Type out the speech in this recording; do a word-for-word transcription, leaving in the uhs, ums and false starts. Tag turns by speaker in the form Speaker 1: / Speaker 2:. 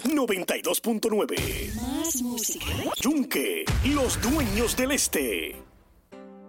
Speaker 1: noventa y dos punto nueve.
Speaker 2: Más música.
Speaker 1: Yunque, los dueños del este.